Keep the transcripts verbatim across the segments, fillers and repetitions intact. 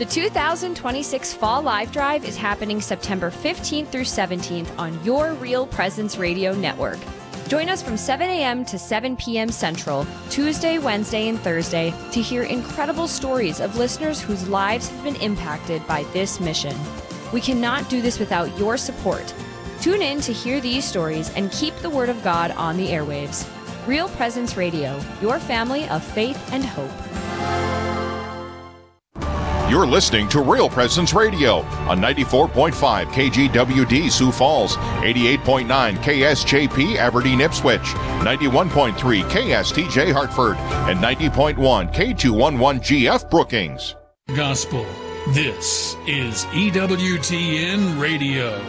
The two thousand twenty-six Fall Live Drive is happening September fifteenth through seventeenth on your Real Presence Radio Network. Join us from seven a.m. to seven p.m. Central, Tuesday, Wednesday, and Thursday to hear incredible stories of listeners whose lives have been impacted by this mission. We cannot do this without your support. Tune in to hear these stories and keep the Word of God on the airwaves. Real Presence Radio, your family of faith and hope. You're listening to Real Presence Radio on ninety-four point five K G W D Sioux Falls, eighty-eight point nine K S J P Aberdeen Ipswich, ninety-one point three K S T J Hartford, and ninety point one K two eleven G F Brookings. Gospel. This is E W T N Radio.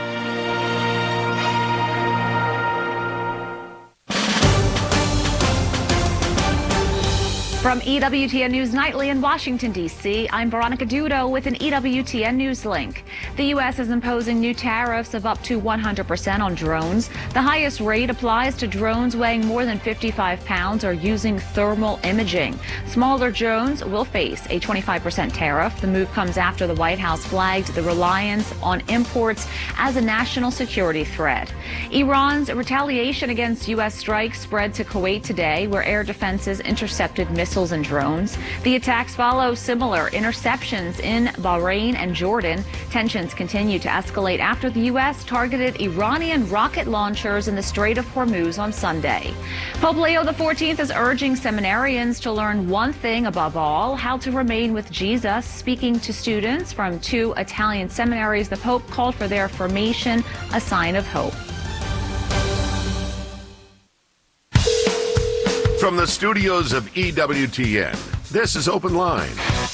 From E W T N News Nightly in Washington, D C, I'm Veronica Dudo with an E W T N News link. The U S is imposing new tariffs of up to one hundred percent on drones. The highest rate applies to drones weighing more than fifty-five pounds or using thermal imaging. Smaller drones will face a twenty-five percent tariff. The move comes after the White House flagged the reliance on imports as a national security threat. Iran's retaliation against U S strikes spread to Kuwait today, where air defenses intercepted missiles and drones. The attacks follow similar interceptions in Bahrain and Jordan. Tensions continue to escalate after the U S targeted Iranian rocket launchers in the Strait of Hormuz on Sunday. Pope Leo the fourteenth is urging seminarians to learn one thing above all, how to remain with Jesus. Speaking to students from two Italian seminaries, the Pope called for their formation a sign of hope. From the studios of E W T N, this is Open Line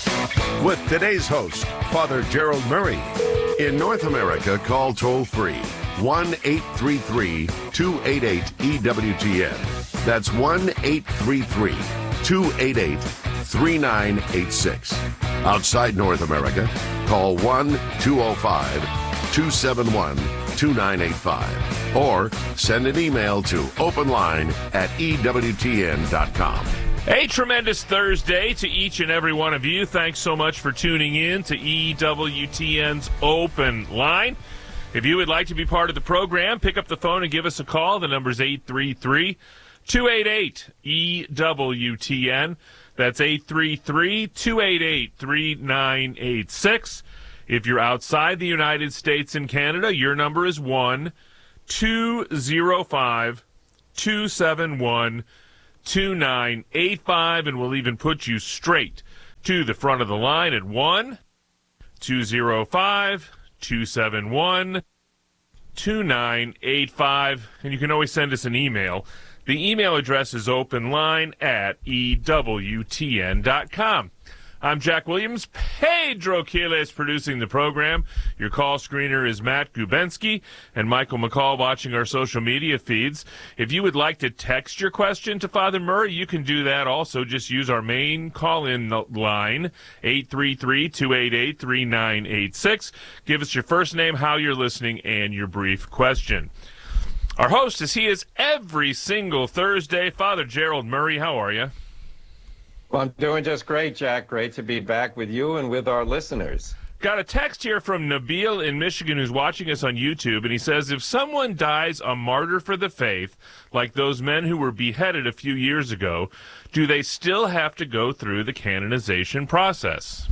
with today's host, Father Gerald Murray. In North America, call toll-free one eight three three, two eight eight, E W T N. That's one eight three three, two eight eight, three nine eight six. Outside North America, call one two oh five, two seven one, two nine eight five. Or send an email to openline at E W T N dot com. A tremendous Thursday to each and every one of you. Thanks so much for tuning in to E W T N's Open Line. If you would like to be part of the program, pick up the phone and give us a call. The number is eight three three, two eight eight, E W T N. That's eight three three, two eight eight, three nine eight six. If you're outside the United States and Canada, your number is one two zero five, two seven one, two nine eight five, and we'll even put you straight to the front of the line at one two zero five, two seven one, two nine eight five, and you can always send us an email. The email address is openline at E W T N dot com. I'm Jack Williams. Pedro Quiles producing the program. Your call screener is Matt Gubensky and Michael McCall watching our social media feeds. If you would like to text your question to Father Murray, you can do that also. Just use our main call-in line, eight three three, two eight eight, three nine eight six. Give us your first name, how you're listening, and your brief question. Our host, as he is every single Thursday, Father Gerald Murray. How are you? Well, I'm doing just great, Jack. Great to be back with you and with our listeners. Got a text here from Nabil in Michigan who's watching us on YouTube, and he says, if someone dies a martyr for the faith, like those men who were beheaded a few years ago, do they still have to go through the canonization process?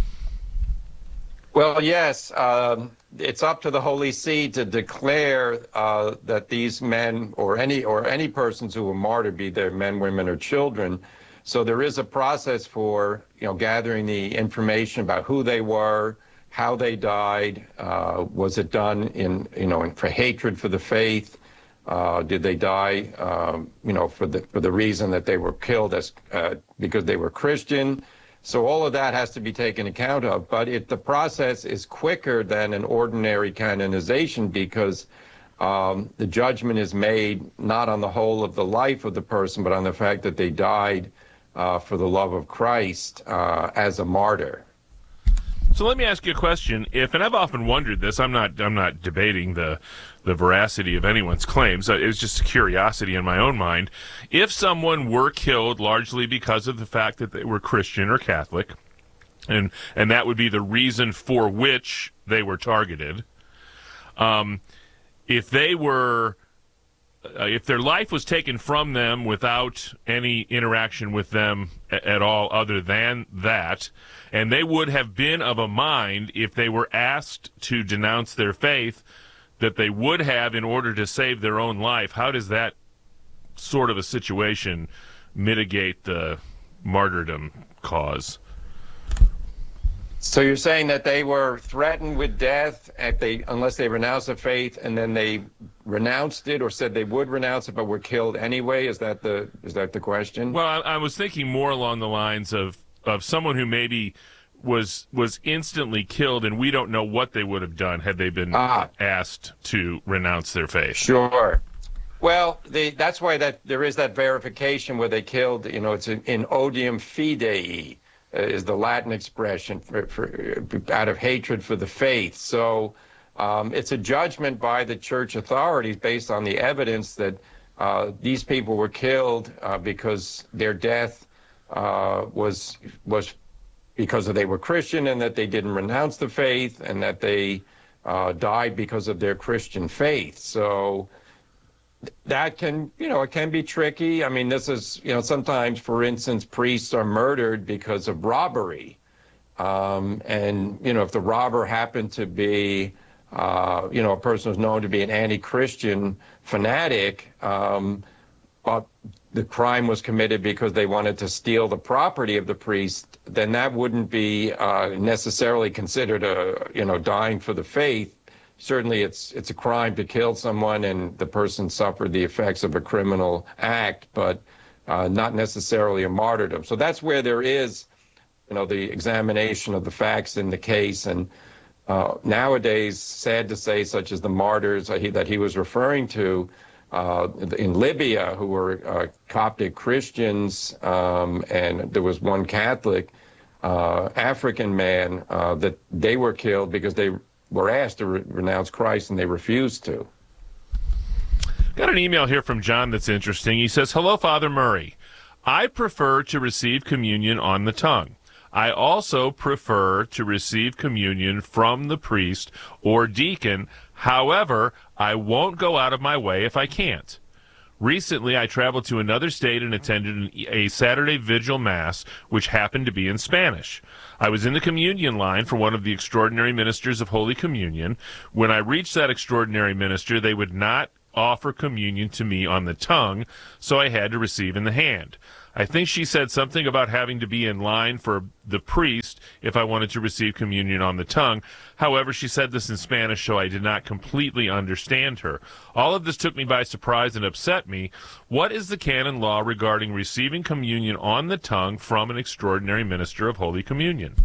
Well, yes. Um, it's up to the Holy See to declare uh, that these men or any or any persons who were martyred, be they men, women, or children. So there is a process for, you know, gathering the information about who they were, how they died. Uh, was it done in, you know, for hatred for the faith? Uh, did they die, um, you know, for the for the reason that they were killed as uh, because they were Christian? So all of that has to be taken account of. But it, the process is quicker than an ordinary canonization because um, the judgment is made not on the whole of the life of the person, but on the fact that they died Uh, for the love of Christ uh, as a martyr. So let me ask you a question. If, and I've often wondered this, I'm not, I'm not debating the, the veracity of anyone's claims. It was just a curiosity in my own mind. If someone were killed largely because of the fact that they were Christian or Catholic, and and that would be the reason for which they were targeted. Um, if they were, uh, if their life was taken from them without any interaction with them a- at all other than that, and they would have been of a mind, if they were asked to denounce their faith, that they would have in order to save their own life, how does that sort of a situation mitigate the martyrdom cause? So you're saying that they were threatened with death if they, unless they renounced the faith, and then they renounced it or said they would renounce it, but were killed anyway? Is that the is that the question? Well, I, I was thinking more along the lines of, of someone who maybe was was instantly killed, and we don't know what they would have done had they been ah. asked to renounce their faith. Sure. Well, the, that's why that there is that verification where they killed. You know, it's in, in odium fidei. Is the Latin expression for, for out of hatred for the faith. So um, it's a judgment by the church authorities based on the evidence that uh, these people were killed uh, because their death uh, was was because of they were Christian, and that they didn't renounce the faith, and that they uh, died because of their Christian faith. So that can, you know, it can be tricky. I mean, this is, you know, sometimes, for instance, priests are murdered because of robbery. Um, and, you know, if the robber happened to be, uh, you know, a person who's known to be an anti-Christian fanatic, um, but the crime was committed because they wanted to steal the property of the priest, then that wouldn't be uh, necessarily considered a, you know, dying for the faith. Certainly, it's it's a crime to kill someone, and the person suffered the effects of a criminal act, but uh, not necessarily a martyrdom. So that's where there is, you know, the examination of the facts in the case. And uh, nowadays, sad to say, such as the martyrs uh, he, that he was referring to uh, in Libya, who were uh, Coptic Christians, um, and there was one Catholic uh, African man uh, that they were killed because they were asked to re- renounce Christ, and they refused to. Got an email here from John that's interesting. He says, "Hello, Father Murray. I prefer to receive communion on the tongue. I also prefer to receive communion from the priest or deacon. However, I won't go out of my way if I can't. Recently, I traveled to another state and attended a Saturday Vigil Mass, which happened to be in Spanish. I was in the communion line for one of the extraordinary ministers of Holy Communion. When I reached that extraordinary minister, they would not offer communion to me on the tongue, so I had to receive in the hand. I think she said something about having to be in line for the priest if I wanted to receive communion on the tongue. However, she said this in Spanish, so I did not completely understand her. All of this took me by surprise and upset me. What is the canon law regarding receiving communion on the tongue from an extraordinary minister of Holy Communion?"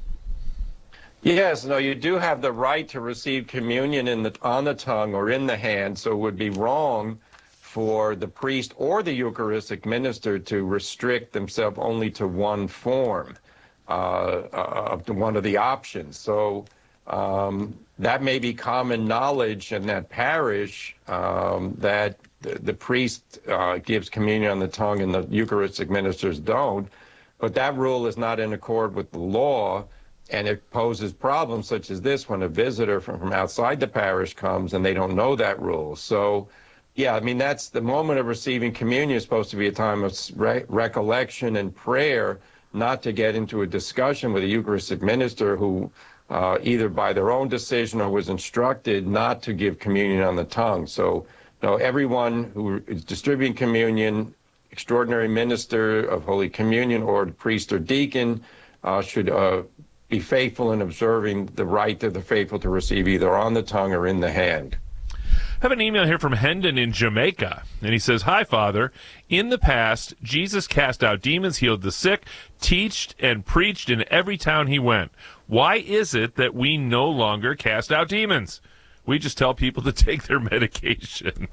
Yes, no, you do have the right to receive communion in the, on the tongue or in the hand, so it would be wrong for the priest or the Eucharistic minister to restrict themselves only to one form uh, of the, one of the options. So um, that may be common knowledge in that parish, um, that the, the priest uh, gives communion on the tongue and the Eucharistic ministers don't, but that rule is not in accord with the law, and it poses problems such as this when a visitor from, from outside the parish comes and they don't know that rule. So yeah, I mean, that's the moment of receiving communion is supposed to be a time of re- recollection and prayer, not to get into a discussion with a Eucharistic minister who uh, either by their own decision or was instructed not to give communion on the tongue. So, you know, everyone who is distributing communion, extraordinary minister of Holy Communion or priest or deacon, uh, should uh, be faithful in observing the right of the faithful to receive either on the tongue or in the hand. I have an email here from Hendon in Jamaica, and he says, "Hi, Father. In the past, Jesus cast out demons, healed the sick, teached and preached in every town he went. Why is it that we no longer cast out demons? We just tell people to take their medication."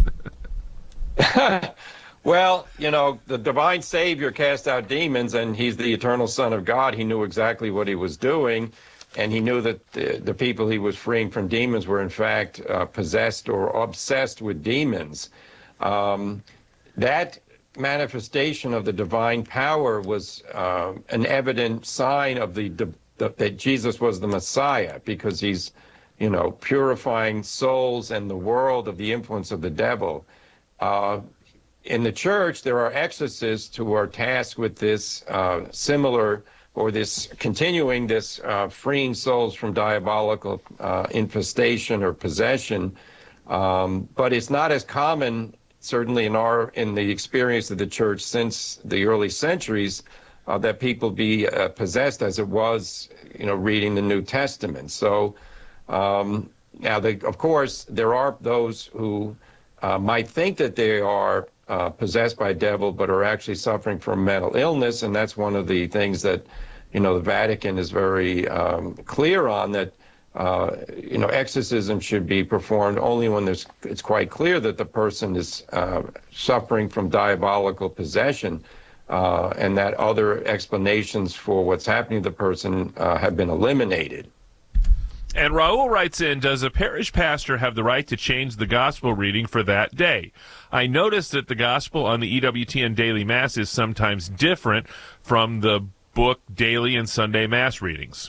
Well, you know, the divine Savior cast out demons, and he's the eternal Son of God. He knew exactly what he was doing. And he knew that the, the people he was freeing from demons were, in fact, uh, possessed or obsessed with demons. Um, that manifestation of the divine power was uh, an evident sign of the di- the, that Jesus was the Messiah because he's, you know, purifying souls and the world of the influence of the devil. Uh, in the church, there are exorcists who are tasked with this uh, similar or this continuing this uh, freeing souls from diabolical uh, infestation or possession. Um, but it's not as common, certainly in our in the experience of the church since the early centuries, uh, that people be uh, possessed as it was, you know, reading the New Testament. So um, now, the, of course, there are those who uh, might think that they are uh, possessed by a devil, but are actually suffering from mental illness, and that's one of the things that, you know, the Vatican is very um, clear on, that Uh, you know, exorcism should be performed only when there's, it's quite clear that the person is uh, suffering from diabolical possession, uh, and that other explanations for what's happening to the person uh, have been eliminated. And Raul writes in, does a parish pastor have the right to change the gospel reading for that day? I noticed that the gospel on the E W T N Daily Mass is sometimes different from the book daily and Sunday Mass readings.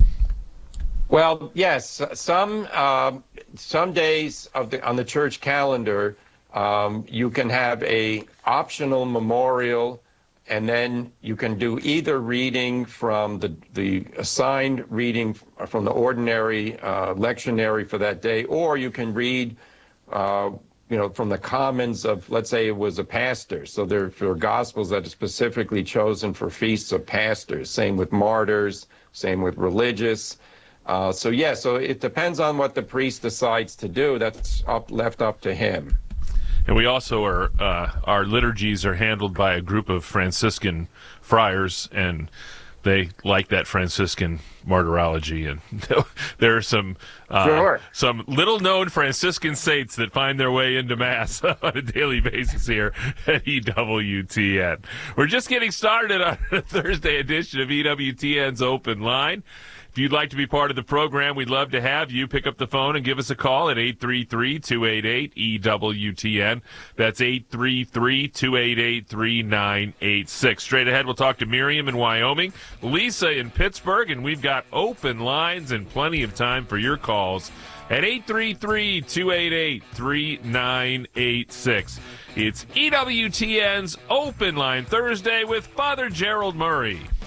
Well, yes, some uh, some days of the, on the church calendar, um, you can have a optional memorial, and then you can do either reading from the the assigned reading from the ordinary uh, lectionary for that day, or you can read, uh, you know, from the commons of, let's say it was a pastor. So there are gospels that are specifically chosen for feasts of pastors. Same with martyrs. Same with religious. Uh, so, yeah, so it depends on what the priest decides to do. That's up, left up to him. And we also are, uh, our liturgies are handled by a group of Franciscan friars, and they like that Franciscan martyrology. And there are some uh, sure. some little-known Franciscan saints that find their way into Mass on a daily basis here at E W T N. We're just getting started on a Thursday edition of E W T N's Open Line. If you'd like to be part of the program, we'd love to have you. Pick up the phone and give us a call at eight three three, two eight eight, E W T N. That's eight three three, two eight eight, three nine eight six. Straight ahead, we'll talk to Miriam in Wyoming, Lisa in Pittsburgh, and we've got open lines and plenty of time for your calls at eight three three, two eight eight, three nine eight six. It's E W T N's Open Line Thursday with Father Gerald Murray.